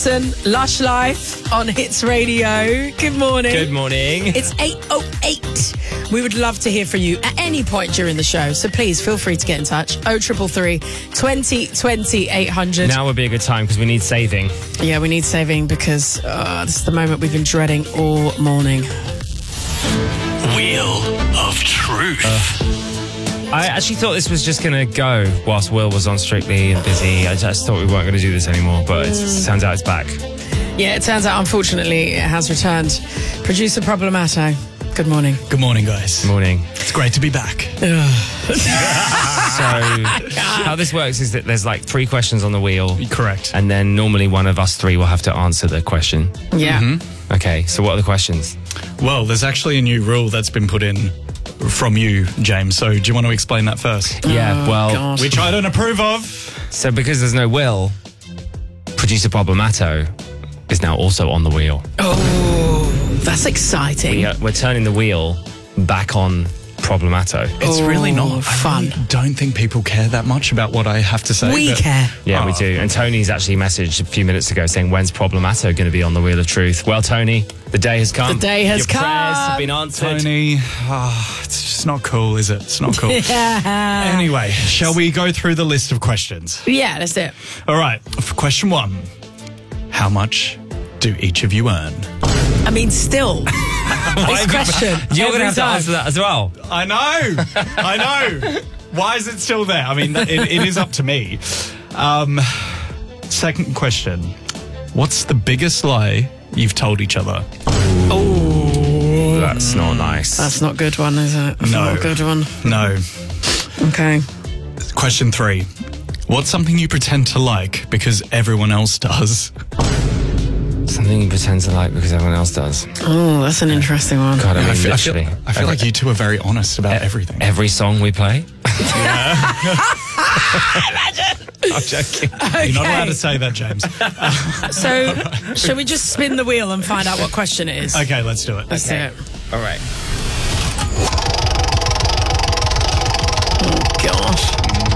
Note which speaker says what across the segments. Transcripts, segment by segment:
Speaker 1: Lush Life on Hits Radio. Good morning.
Speaker 2: Good morning.
Speaker 1: It's 8:08. We would love to hear from you at any point during the show, so please feel free to get in touch. 0333 20 800.
Speaker 2: Now would be a good time because we need saving.
Speaker 1: Yeah, we need saving because this is the moment we've been dreading all morning.
Speaker 3: Wheel of Truth.
Speaker 2: I actually thought this was just going to go whilst Will was on Strictly and busy. I just thought we weren't going to do this anymore, but it turns out it's back.
Speaker 1: Yeah, it turns out, unfortunately, it has returned. Producer Problemato, good morning.
Speaker 3: Good morning, guys.
Speaker 2: Morning.
Speaker 3: It's great to be back.
Speaker 2: So, how this works is that there's like 3 questions on the wheel.
Speaker 3: Correct.
Speaker 2: And then normally one of us 3 will have to answer the question.
Speaker 1: Yeah.
Speaker 2: Okay, so what are the questions?
Speaker 3: Well, there's actually a new rule that's been put in from you, James. So do you want to explain that first?
Speaker 2: Yeah, well,
Speaker 1: God.
Speaker 3: Which I don't approve of.
Speaker 2: so because there's no Will, Producer Problemato is now also on the wheel.
Speaker 1: Oh, that's exciting.
Speaker 2: We're turning the wheel back on Problemato.
Speaker 3: It's really not
Speaker 1: fun.
Speaker 3: I really don't think people care that much about what I have to say.
Speaker 1: We
Speaker 3: but-
Speaker 1: care.
Speaker 2: Yeah, we do. And Tony's actually messaged a few minutes ago saying, when's Problemato going to be on the Wheel of Truth? Well, Tony, the day has come.
Speaker 1: The day has
Speaker 2: Your
Speaker 1: come.
Speaker 2: prayers have been answered.
Speaker 3: Tony, it's just not cool, is it? It's not cool.
Speaker 1: Yeah.
Speaker 3: Anyway, shall we go through the list of questions?
Speaker 1: Yeah, that's it.
Speaker 3: All right, for question 1, how much do each of you earn?
Speaker 1: I mean, still, this question.
Speaker 2: You're going to
Speaker 1: every
Speaker 2: have to
Speaker 1: time.
Speaker 2: answer that as well.
Speaker 3: I know. Why is it still there? I mean, it is up to me. Second question. What's the biggest lie you've told each other?
Speaker 2: That's not nice.
Speaker 1: That's not a good one, is it? That's
Speaker 3: No.
Speaker 1: not a good one.
Speaker 3: No.
Speaker 1: Okay.
Speaker 3: Question 3. What's something you pretend to like because everyone else does?
Speaker 2: Something you pretend to like because everyone else does.
Speaker 1: Oh, that's an interesting one.
Speaker 2: God, I mean,
Speaker 3: I feel
Speaker 2: literally.
Speaker 3: like you two are very honest about everything.
Speaker 2: Every song we play. I'm joking.
Speaker 3: You're not allowed to say that, James.
Speaker 1: So, shall we just spin the wheel and find out what question it is?
Speaker 3: Okay, let's do it.
Speaker 1: Let's do it.
Speaker 2: All right.
Speaker 1: Oh, gosh.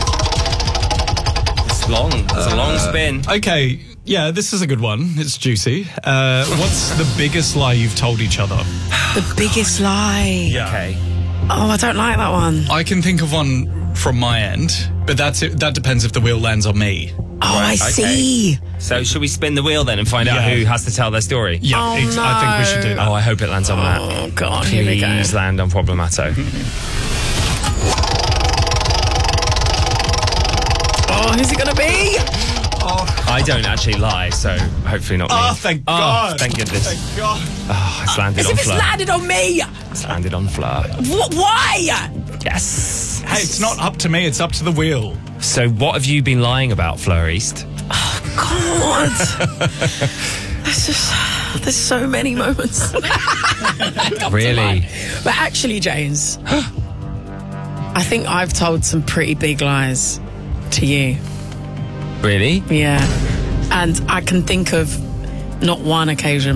Speaker 2: It's long. It's a long spin.
Speaker 3: Okay, yeah, this is a good one. It's juicy. What's the biggest lie you've told each other?
Speaker 1: The biggest lie.
Speaker 2: Okay.
Speaker 1: Oh, I don't like that one.
Speaker 3: I can think of one from my end, but that's it. That depends if the wheel lands on me.
Speaker 1: Oh, I
Speaker 2: okay.
Speaker 1: see.
Speaker 2: So should we spin the wheel then and find out
Speaker 3: Yeah.
Speaker 2: who has to tell their story?
Speaker 3: Yeah,
Speaker 1: Oh,
Speaker 3: I think we should do that.
Speaker 2: Oh, I hope it lands on Matt.
Speaker 1: Oh, God, here we go.
Speaker 2: Please land on Problemato.
Speaker 1: Oh, who's it going to be?
Speaker 2: I don't actually lie, so hopefully not me.
Speaker 3: Oh, thank God.
Speaker 2: Thank goodness.
Speaker 3: Thank God.
Speaker 2: Oh, it's landed
Speaker 1: As
Speaker 2: on
Speaker 1: if it's
Speaker 2: Fleur.
Speaker 1: landed on me.
Speaker 2: It's landed on Fleur.
Speaker 1: Why?
Speaker 2: Yes.
Speaker 3: Hey, it's not up to me, it's up to the wheel.
Speaker 2: So what have you been lying about, Fleur East?
Speaker 1: God. There's so many moments.
Speaker 2: Really?
Speaker 1: But actually, James, I think I've told some pretty big lies to you.
Speaker 2: Really?
Speaker 1: Yeah. And I can think of not one occasion,